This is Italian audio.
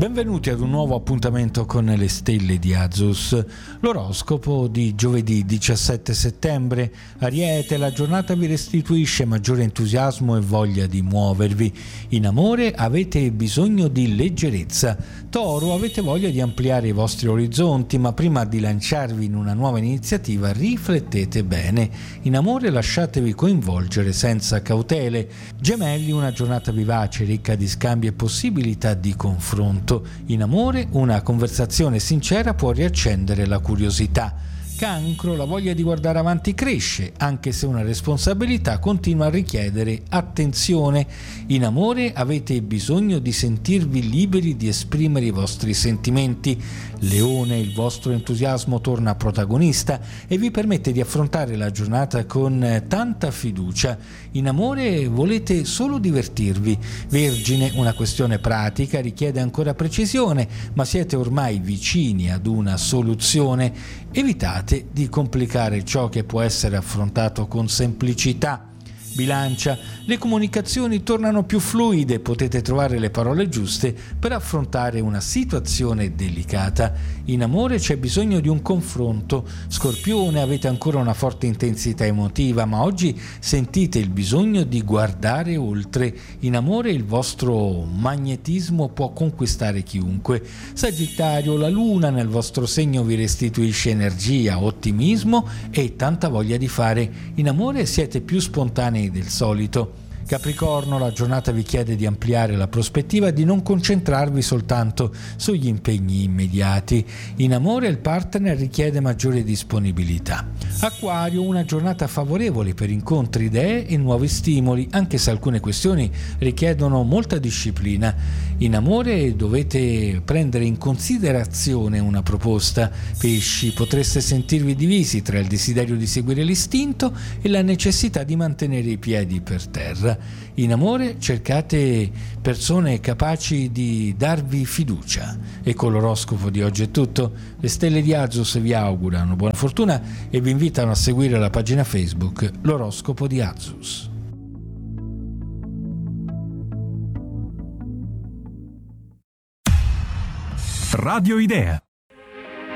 Benvenuti ad un nuovo appuntamento con le stelle di Azus. L'oroscopo di giovedì 17 settembre. Ariete, la giornata vi restituisce maggiore entusiasmo e voglia di muovervi. In amore avete bisogno di leggerezza. Toro, avete voglia di ampliare i vostri orizzonti, ma prima di lanciarvi in una nuova iniziativa riflettete bene. In amore lasciatevi coinvolgere senza cautele. Gemelli, una giornata vivace, ricca di scambi e possibilità di confronto. In amore, una conversazione sincera può riaccendere la curiosità. Cancro, la voglia di guardare avanti cresce, anche se una responsabilità continua a richiedere attenzione. In amore avete bisogno di sentirvi liberi di esprimere i vostri sentimenti. Leone, il vostro entusiasmo torna protagonista e vi permette di affrontare la giornata con tanta fiducia. In amore volete solo divertirvi. Vergine, una questione pratica richiede ancora precisione, ma siete ormai vicini ad una soluzione. Evitate di complicare ciò che può essere affrontato con semplicità. Bilancia, le comunicazioni tornano più fluide, potete trovare le parole giuste per affrontare una situazione delicata. In amore c'è bisogno di un confronto. Scorpione, avete ancora una forte intensità emotiva, ma oggi sentite il bisogno di guardare oltre. In amore il vostro magnetismo può conquistare chiunque. Sagittario, la luna nel vostro segno vi restituisce energia, ottimismo e tanta voglia di fare. In amore siete più spontanei del solito. Capricorno, la giornata vi chiede di ampliare la prospettiva e di non concentrarvi soltanto sugli impegni immediati. In amore il partner richiede maggiore disponibilità. Acquario, una giornata favorevole per incontri, idee e nuovi stimoli, anche se alcune questioni richiedono molta disciplina. In amore dovete prendere in considerazione una proposta. Pesci, potreste sentirvi divisi tra il desiderio di seguire l'istinto e la necessità di mantenere i piedi per terra. In amore cercate persone capaci di darvi fiducia. E con l'oroscopo di oggi è tutto. Le stelle di Azus vi augurano buona fortuna e vi invitano a seguire la pagina Facebook L'oroscopo di Azus. Radio Idea.